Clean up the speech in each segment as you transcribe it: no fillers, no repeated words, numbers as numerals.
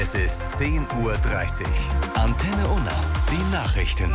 Es ist 10:30 Uhr. Antenne Unna, die Nachrichten.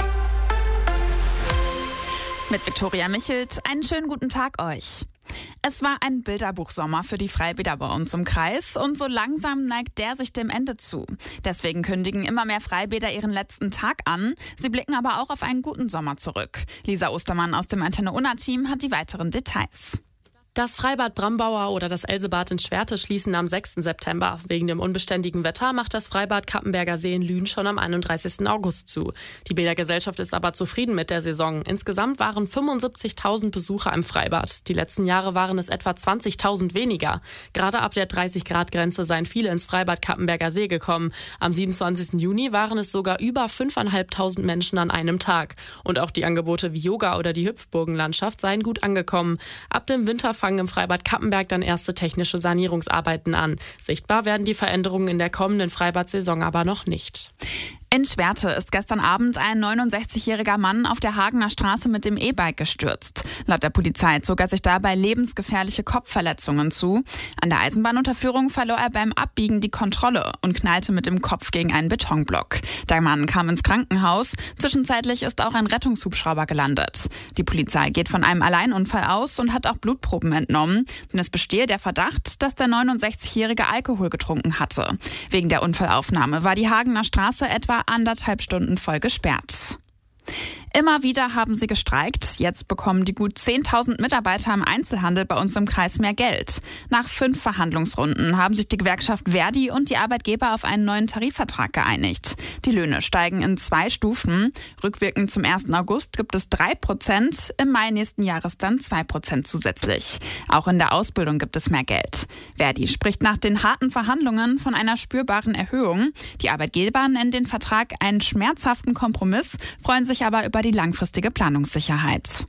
Mit Viktoria Michelt, einen schönen guten Tag euch. Es war ein Bilderbuchsommer für die Freibäder bei uns im Kreis und so langsam neigt der sich dem Ende zu. Deswegen kündigen immer mehr Freibäder ihren letzten Tag an. Sie blicken aber auch auf einen guten Sommer zurück. Lisa Ostermann aus dem Antenne Unna-Team hat die weiteren Details. Das Freibad Brambauer oder das Elsebad in Schwerte schließen am 6. September. Wegen dem unbeständigen Wetter macht das Freibad Kappenberger See in Lünen schon am 31. August zu. Die Bädergesellschaft ist aber zufrieden mit der Saison. Insgesamt waren 75.000 Besucher im Freibad. Die letzten Jahre waren es etwa 20.000 weniger. Gerade ab der 30-Grad-Grenze seien viele ins Freibad Kappenberger See gekommen. Am 27. Juni waren es sogar über 5.500 Menschen an einem Tag. Und auch die Angebote wie Yoga oder die Hüpfburgenlandschaft seien gut angekommen. Ab dem Winter fangen im Freibad Kappenberg dann erste technische Sanierungsarbeiten an. Sichtbar werden die Veränderungen in der kommenden Freibad-Saison aber noch nicht. In Schwerte ist gestern Abend ein 69-jähriger Mann auf der Hagener Straße mit dem E-Bike gestürzt. Laut der Polizei zog er sich dabei lebensgefährliche Kopfverletzungen zu. An der Eisenbahnunterführung verlor er beim Abbiegen die Kontrolle und knallte mit dem Kopf gegen einen Betonblock. Der Mann kam ins Krankenhaus. Zwischenzeitlich ist auch ein Rettungshubschrauber gelandet. Die Polizei geht von einem Alleinunfall aus und hat auch Blutproben entnommen. Denn es bestehe der Verdacht, dass der 69-jährige Alkohol getrunken hatte. Wegen der Unfallaufnahme war die Hagener Straße etwa 1,5 Stunden voll gesperrt. Immer wieder haben sie gestreikt. Jetzt bekommen die gut 10.000 Mitarbeiter im Einzelhandel bei uns im Kreis mehr Geld. Nach 5 Verhandlungsrunden haben sich die Gewerkschaft Verdi und die Arbeitgeber auf einen neuen Tarifvertrag geeinigt. Die Löhne steigen in 2 Stufen. Rückwirkend zum 1. August gibt es 3%, im Mai nächsten Jahres dann 2% zusätzlich. Auch in der Ausbildung gibt es mehr Geld. Verdi spricht nach den harten Verhandlungen von einer spürbaren Erhöhung. Die Arbeitgeber nennen den Vertrag einen schmerzhaften Kompromiss, freuen sich aber über die langfristige Planungssicherheit.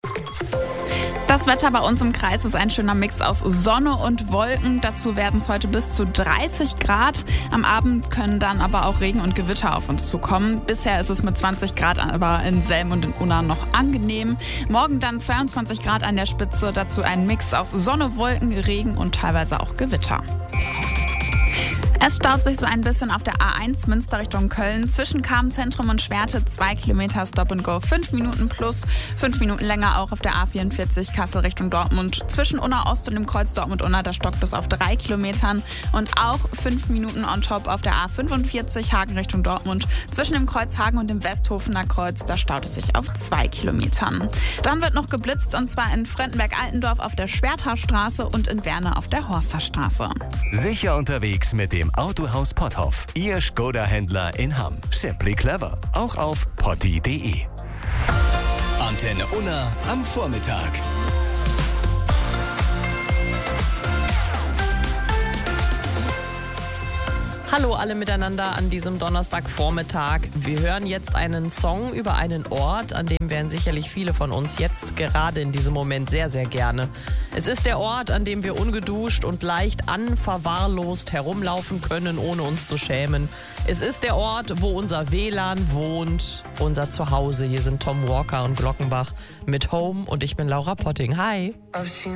Das Wetter bei uns im Kreis ist ein schöner Mix aus Sonne und Wolken. Dazu werden es heute bis zu 30 Grad. Am Abend können dann aber auch Regen und Gewitter auf uns zukommen. Bisher ist es mit 20 Grad aber in Selm und in Unna noch angenehm. Morgen dann 22 Grad an der Spitze. Dazu ein Mix aus Sonne, Wolken, Regen und teilweise auch Gewitter. Es staut sich so ein bisschen auf der A1 Münster Richtung Köln. Zwischen Cham-Zentrum und Schwerte 2 Kilometer Stop and Go, 5 Minuten plus. 5 Minuten länger auch auf der A44 Kassel Richtung Dortmund. Zwischen Unna Ost und dem Kreuz Dortmund-Unna, da stockt es auf 3 Kilometern. Und auch 5 Minuten on top auf der A45 Hagen Richtung Dortmund. Zwischen dem Kreuz Hagen und dem Westhofener Kreuz, da staut es sich auf 2 Kilometern. Dann wird noch geblitzt und zwar in Fröndenberg-Altendorf auf der Schwerter Straße und in Werne auf der Horster Straße. Sicher unterwegs mit dem Autohaus Potthoff. Ihr Skoda-Händler in Hamm. Simply clever. Auch auf potti.de. Antenne Unna am Vormittag. Hallo alle miteinander an diesem Donnerstagvormittag. Wir hören jetzt einen Song über einen Ort, an dem wären sicherlich viele von uns jetzt gerade in diesem Moment sehr, sehr gerne. Es ist der Ort, an dem wir ungeduscht und leicht unverwahrlost herumlaufen können, ohne uns zu schämen. Es ist der Ort, wo unser WLAN wohnt, unser Zuhause. Hier sind Tom Walker und Glockenbach mit Home und ich bin Laura Potting. Hi!